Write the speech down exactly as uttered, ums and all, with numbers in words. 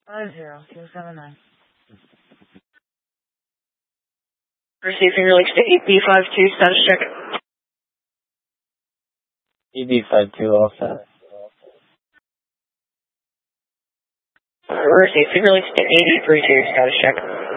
Five zero two seven nine. Receive finger lakes to E B five two, status check. E B five two, all set. Receive finger lakes to eighty three two, status check.